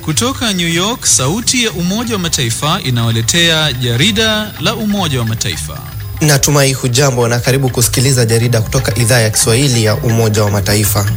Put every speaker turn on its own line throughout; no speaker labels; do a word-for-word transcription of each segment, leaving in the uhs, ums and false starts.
Kutoka New York, sauti ya Umoja wa Mataifa inawaletea jarida la Umoja wa Mataifa.
Natumai hujambo na karibu kusikiliza jarida kutoka idhaa ya Kiswahili ya Umoja wa Mataifa.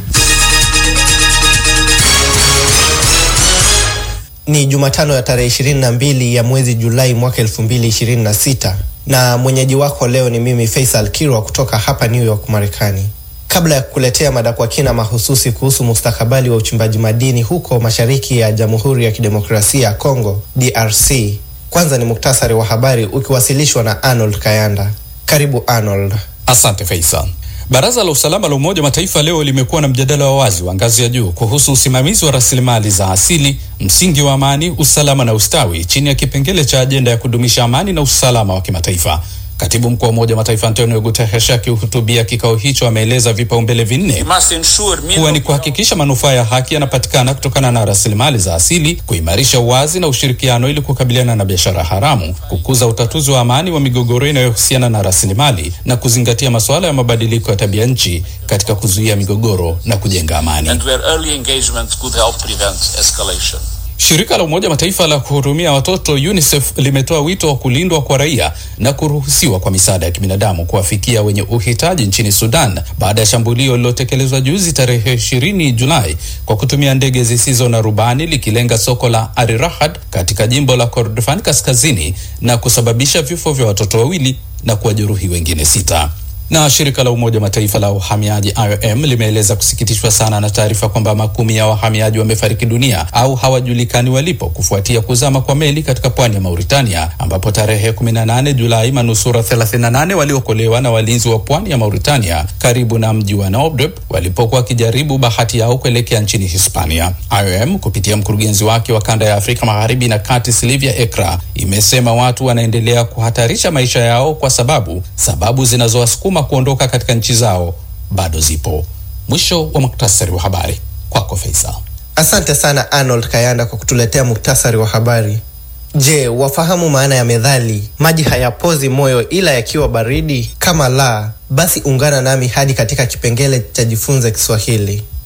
Ni Jumatano ya tarehe ishirini na mbili ya mwezi Julai mwaka elfu mbili ishirini na sita na mwenyeji wako leo ni mimi Faisal Kirwa kutoka hapa New York, Marekani. Kabla ya kukuletea mada kwa kina mahususi kuhusu mustakabali wa uchimbaji madini huko mashariki ya Jamhuri ya Kidemokrasia ya Kongo D R C, kwanza ni muktasari wa habari ukiwasilishwa na Arnold Kayanda. Karibu Arnold.
Asante Faisal. Baraza la Usalama la Umoja wa Mataifa leo limekuwa na mjadala wa wazi wa ngazi ya juu kuhusu usimamizi wa rasilimali za asili, msingi wa amani, usalama na ustawi chini ya kipengele cha ajenda ya kudumisha amani na usalama wa kimataifa. Katibu mkuu wa Umoja wa Mataifa Antonio Guterres akihutubia kikao hicho ameeleza vipaumbele vinne kuwa ni kuhakikisha manufaa ya haki yanapatikana kutokana na rasilimali za asili, kuimarisha uwazi na ushirikiano ili kukabiliana na biashara haramu, kukuza utatuzi wa amani wa migogoro inayohusiana na rasilimali na kuzingatia masuala ya mabadiliko ya tabia nchi katika kuzuia migogoro na kujenga amani.
And where early engagement could help prevent escalation.
Shirika la Umoja Mataifa la kuhudumia watoto UNICEF limetoa wito wa kulindwa kwa raia na kuruhusiwa kwa misaada ya kibinadamu kuwafikia wenye uhitaji nchini Sudan baada ya shambulio lililotekelezwa juzi tarehe ishirini Julai kwa kutumia ndege zisizo na rubani likilenga soko la Al-Rahad katika jimbo la Kordofan kaskazini na kusababisha vifo vya watoto wawili na kuwajeruhi wengine sita. Na shirika la Umoja Mataifa la uhamiaji I O M limeeleza kusikitishwa sana na taarifa kwamba makumi ya wahamiaji wamefariki dunia au hawajulikani walipo kufuatia kuzama kwa meli katika pwani ya Mauritania, ambapo tarehe kumi na nane Julai manusura thelathini na nane waliokolewa na walinzi wa pwani ya Mauritania karibu na mji wa Naoudeb walipokuwa wakijaribu bahati yao kuelekea nchini Hispania. I O M kupitia mkurugenzi wake wa kanda ya Afrika Magharibi na Kati Silvia Ekra imesema watu wanaendelea kuhatarisha maisha yao kwa sababu sababu zinazowasukuma kuondoka katika nchi zao bado zipo. Mwisho wa muktasari wa habari. Kwako Faisal.
Asante sana Arnold Kayanda kwa kutuletea muktasari wa habari. Je, wafahamu maana ya methali maji hayapozi moyo ila yakiwa baridi? Kama la, basi ungana nami hadi katika kipengele cha jifunze Kiswahili.